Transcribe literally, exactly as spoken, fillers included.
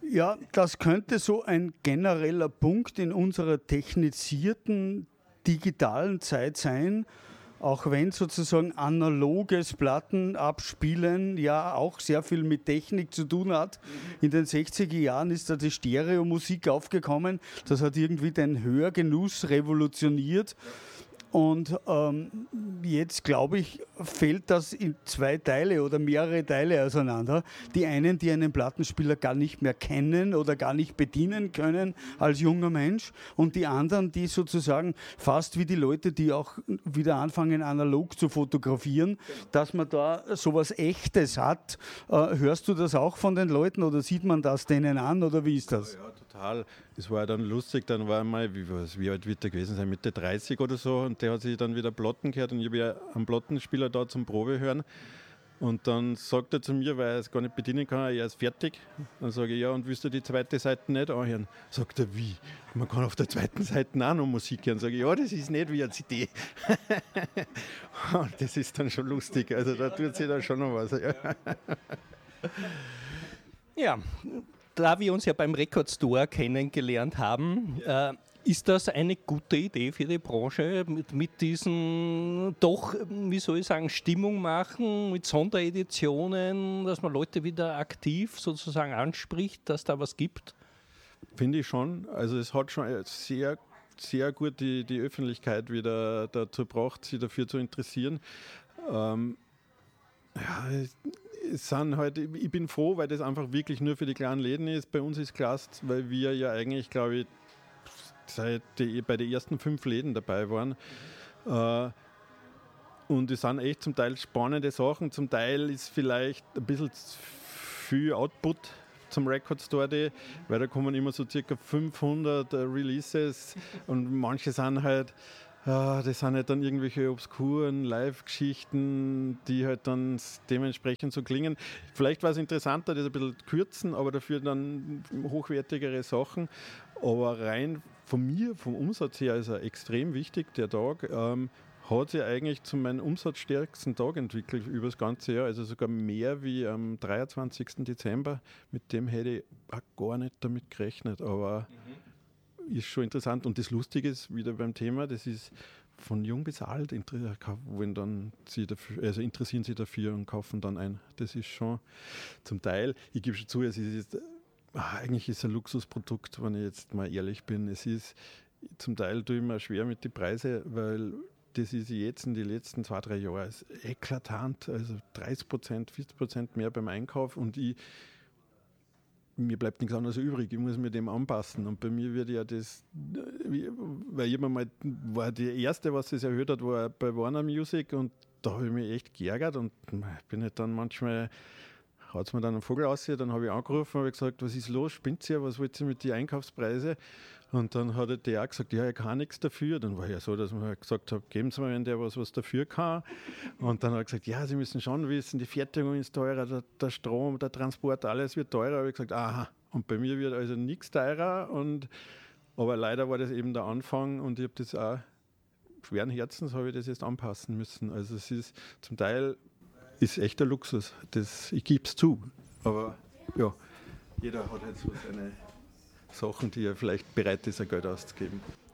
Ja, das könnte so ein genereller Punkt in unserer technisierten digitalen Zeit sein, auch wenn sozusagen analoges Plattenabspielen ja auch sehr viel mit Technik zu tun hat. In den sechziger Jahren ist da die Stereomusik aufgekommen, das hat irgendwie den Hörgenuss revolutioniert. Und ähm, jetzt, glaube ich, fällt das in zwei Teile oder mehrere Teile auseinander. Die einen, die einen Plattenspieler gar nicht mehr kennen oder gar nicht bedienen können als junger Mensch. Und die anderen, die sozusagen fast wie die Leute, die auch wieder anfangen, analog zu fotografieren, dass man da sowas Echtes hat. Äh, hörst du das auch von den Leuten oder sieht man das denen an oder wie ist das? Ja, ja, total. Das war dann lustig. Dann war mal, wie, was, wie alt wird der gewesen sein, Mitte dreißig oder so. Und der hat sich dann wieder Platten gehört und ich habe ja einen Plattenspieler da zum Probe hören. Und dann sagt er zu mir, weil er es gar nicht bedienen kann, er ist fertig. Dann sage ich, ja, und willst du die zweite Seite nicht anhören? Sagt er, wie? Man kann auf der zweiten Seite auch noch Musik hören. Sage ich, ja, das ist nicht wie eine C D. Und das ist dann schon lustig. Also da tut sich dann schon noch was. Ja. Ja, da wir uns ja beim Record Store kennengelernt haben, äh, ist das eine gute Idee für die Branche, mit, mit diesen doch, wie soll ich sagen, Stimmung machen, mit Sondereditionen, dass man Leute wieder aktiv sozusagen anspricht, dass da was gibt? Finde ich schon. Also es hat schon sehr, sehr gut die, die Öffentlichkeit wieder dazu gebracht, sich dafür zu interessieren. Ähm, ja, es sind halt, ich bin froh, weil das einfach wirklich nur für die kleinen Läden ist. Bei uns ist klasse, weil wir ja eigentlich, glaube ich, seit die, bei den ersten fünf Läden dabei waren. Äh, und es sind echt zum Teil spannende Sachen. Zum Teil ist vielleicht ein bisschen viel Output zum Record Store Day, weil da kommen immer so circa fünfhundert äh, Releases und manche sind halt, ja, das sind halt dann irgendwelche obskuren Live-Geschichten, die halt dann dementsprechend so klingen. Vielleicht war es interessanter, das ein bisschen kürzen, aber dafür dann hochwertigere Sachen. Aber rein von mir, vom Umsatz her, ist er extrem wichtig, der Tag. Ähm, hat sich eigentlich zu meinem umsatzstärksten Tag entwickelt über das ganze Jahr, also sogar mehr wie am dreiundzwanzigsten Dezember. Mit dem hätte ich auch gar nicht damit gerechnet, aber mhm. ist schon interessant. Und das Lustige ist wieder beim Thema, das ist von jung bis alt, wollen dann sie dafür, also interessieren sich dafür und kaufen dann ein. Das ist schon zum Teil, ich gebe schon zu, es ist eigentlich ist es ein Luxusprodukt, wenn ich jetzt mal ehrlich bin. Es ist zum Teil tue ich mir schwer mit den Preisen, weil das ist jetzt in den letzten zwei, drei Jahren eklatant, also dreißig Prozent, vierzig Prozent mehr beim Einkauf und ich, mir bleibt nichts anderes übrig, ich muss mir dem anpassen und bei mir wird ja das, weil ich mal, war die erste, was das erhöht hat, war bei Warner Music und da habe ich mich echt geärgert und ich bin halt dann manchmal, haut es mir dann einen Vogel aus, dann habe ich angerufen und habe gesagt, was ist los, spinnt ihr, was wollt ihr mit den Einkaufspreisen? Und dann hat der auch gesagt, ja, er kann nichts dafür. Dann war ja so, dass man halt gesagt hat, geben Sie mir, wenn der was, was dafür kann. Und dann hat er gesagt, ja, Sie müssen schon wissen, die Fertigung ist teurer, der, der Strom, der Transport, alles wird teurer. Habe ich gesagt, aha, und bei mir wird also nichts teurer. Und, aber leider war das eben der Anfang und ich habe das auch schweren Herzens, habe ich das jetzt anpassen müssen. Also es ist zum Teil ist echt ein Luxus, das, ich gebe es zu. Aber ja, jeder hat halt so seine Sachen, die er vielleicht bereit ist, ein Geld auszugeben.